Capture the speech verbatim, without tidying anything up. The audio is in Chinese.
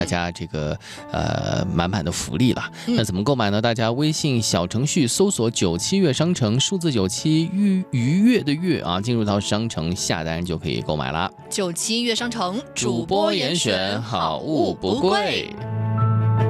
大家这个呃满满的福利了。那怎么购买呢？大家微信小程序搜索九七悦商城，数字九七愉愉悦的悦啊，进入到商城下单就可以购买了。 九七悦商城主播严选，好物不贵。